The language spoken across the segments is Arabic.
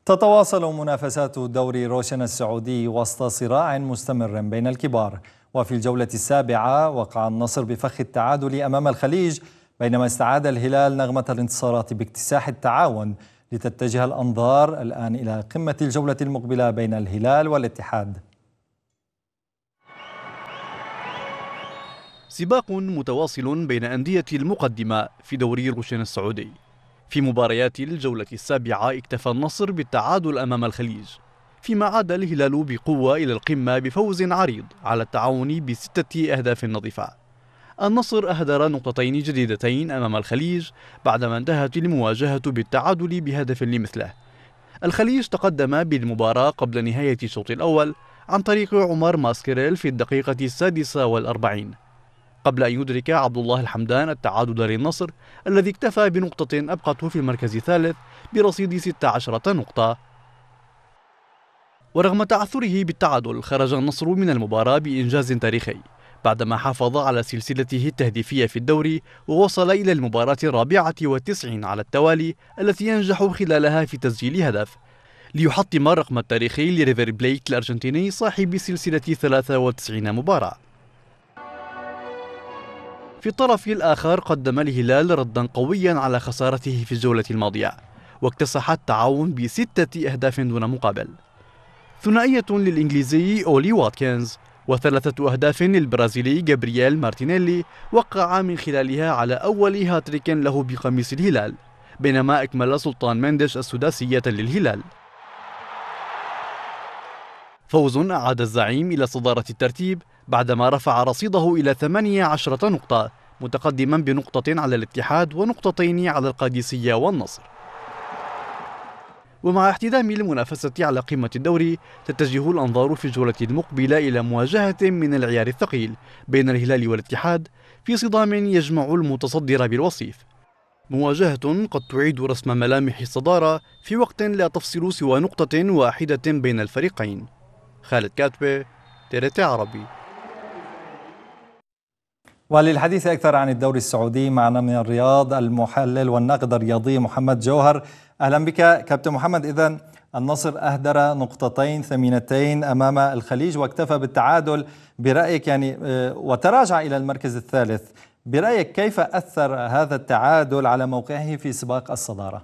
تتواصل منافسات دوري روشن السعودي وسط صراع مستمر بين الكبار، وفي الجولة السابعة وقع النصر بفخ التعادل أمام الخليج، بينما استعاد الهلال نغمة الانتصارات باكتساح التعاون، لتتجه الأنظار الآن إلى قمة الجولة المقبلة بين الهلال والاتحاد. سباق متواصل بين أندية المقدمة في دوري روشن السعودي. في مباريات الجولة السابعة اكتفى النصر بالتعادل أمام الخليج، فيما عاد الهلال بقوة إلى القمة بفوز عريض على التعاون ب6 أهداف نظيفة. النصر أهدر نقطتين جديدتين أمام الخليج بعدما انتهت المواجهة بالتعادل بهدف لمثله. الخليج تقدم بالمباراة قبل نهاية الشوط الأول عن طريق عمر ماسكيريل في الدقيقة 46، قبل أن يدرك عبد الله الحمدان التعادل للنصر الذي اكتفى بنقطة أبقته في المركز الثالث برصيد 16 نقطة. ورغم تعثره بالتعادل، خرج النصر من المباراة بإنجاز تاريخي بعدما حافظ على سلسلته التهديفية في الدوري، ووصل إلى المباراة 94 على التوالي التي ينجح خلالها في تسجيل هدف، ليحطم الرقم التاريخي لريفر بليت الأرجنتيني صاحب سلسلة 93 مباراة. في الطرف الآخر قدم الهلال ردا قويا على خسارته في الجولة الماضية، واكتسح التعاون ب6 أهداف دون مقابل. ثنائية للإنجليزي أولي واتكنز و3 أهداف للبرازيلي جابرييل مارتينيلي وقع من خلالها على أول هاتريك له بقميص الهلال، بينما أكمل سلطان مندش السداسية للهلال. فوز أعاد الزعيم إلى صدارة الترتيب بعدما رفع رصيده إلى 18 نقطة، متقدما بنقطة على الاتحاد ونقطتين على القادسية والنصر. ومع احتدام المنافسة على قمة الدوري، تتجه الأنظار في الجولة المقبلة إلى مواجهة من العيار الثقيل بين الهلال والاتحاد في صدام يجمع المتصدر بالوصيف، مواجهة قد تعيد رسم ملامح الصدارة في وقت لا تفصل سوى نقطة واحدة بين الفريقين. خالد كاتبة، TRT عربي. وللحديث أكثر عن الدوري السعودي معنا من الرياض المحلل والناقد الرياضي محمد جوهر. أهلا بك كابتن محمد. إذن النصر أهدر نقطتين ثمينتين أمام الخليج واكتفى بالتعادل برأيك وتراجع إلى المركز الثالث. برأيك كيف أثر هذا التعادل على موقعه في سباق الصدارة؟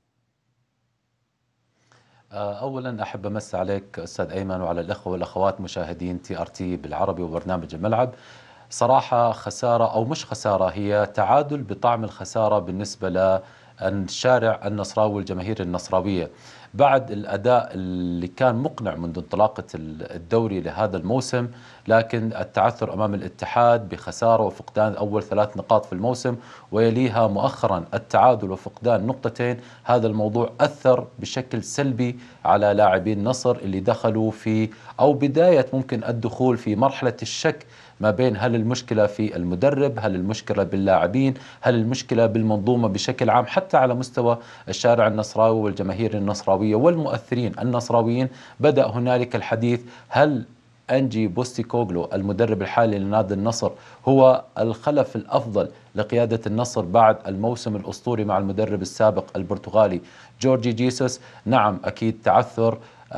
أولا أحب أمس عليك أستاذ أيمن وعلى الأخوة والأخوات مشاهدين TRT بالعربي وبرنامج الملعب. صراحة خسارة أو مش خسارة، هي تعادل بطعم الخسارة بالنسبة للشارع النصراوي والجماهير النصراوية بعد الأداء اللي كان مقنع منذ انطلاقة الدوري لهذا الموسم، لكن التعثر أمام الاتحاد بخسارة وفقدان أول 3 نقاط في الموسم، ويليها مؤخرا التعادل وفقدان نقطتين. هذا الموضوع أثر بشكل سلبي على لاعبين النصر اللي دخلوا في أو بداية ممكن الدخول في مرحلة الشك ما بين هل المشكلة في المدرب، هل المشكلة باللاعبين، هل المشكلة بالمنظومة بشكل عام، حتى على مستوى الشارع النصراوي والجماهير النصراوية والمؤثرين النصراويين. بدأ هنالك الحديث هل أنجي بوستيكوغلو المدرب الحالي لنادي النصر هو الخلف الأفضل لقيادة النصر بعد الموسم الأسطوري مع المدرب السابق البرتغالي جورجي جيسوس؟ نعم أكيد تعثر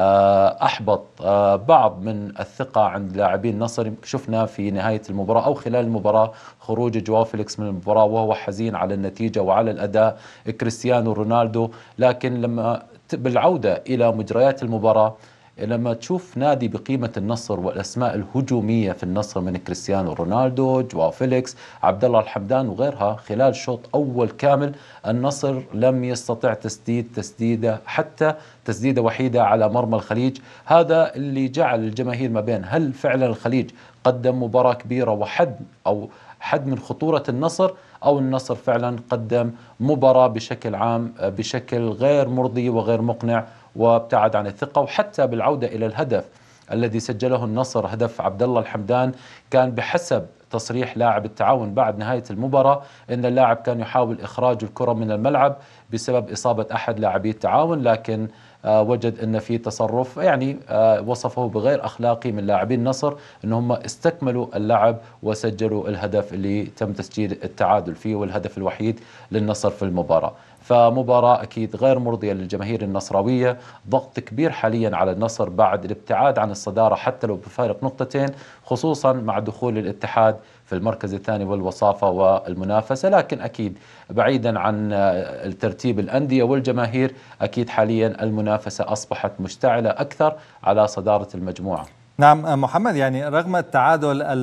أحبط بعض من الثقة عند لاعبين النصر. شفنا في نهاية المباراة أو خلال المباراة خروج جواو فيليكس من المباراة وهو حزين على النتيجة وعلى الأداء، كريستيانو رونالدو. لكن لما بالعودة إلى مجريات المباراة، لما تشوف نادي بقيمة النصر والأسماء الهجومية في النصر من كريستيانو رونالدو، جواو فيليكس، عبد الله الحمدان وغيرها، خلال شوط أول كامل النصر لم يستطع تسديد تسديدة، حتى تسديدة وحيدة على مرمى الخليج. هذا اللي جعل الجماهير ما بين هل فعلا الخليج قدم مباراة كبيرة وحد أو حد من خطورة النصر، أو النصر فعلا قدم مباراة بشكل عام بشكل غير مرضي وغير مقنع وابتعد عن الثقة. وحتى بالعودة إلى الهدف الذي سجله النصر، هدف عبد الله الحمدان، كان بحسب تصريح لاعب التعاون بعد نهاية المباراة أن اللاعب كان يحاول إخراج الكرة من الملعب بسبب إصابة أحد لاعبي التعاون، لكن وجد أن في تصرف وصفه بغير أخلاقي من لاعبين النصر، أن هم استكملوا اللعب وسجلوا الهدف اللي تم تسجيل التعادل فيه والهدف الوحيد للنصر في المباراة. فمباراة أكيد غير مرضية للجماهير النصراوية، ضغط كبير حاليا على النصر بعد الابتعاد عن الصدارة حتى لو بفارق نقطتين، خصوصا مع دخول الاتحاد في المركز الثاني والوصافة والمنافسة. لكن أكيد بعيدا عن الترتيب الأندية والجماهير، أكيد حاليا المنافسة أصبحت مشتعلة أكثر على صدارة المجموعة. نعم محمد، يعني رغم التعادل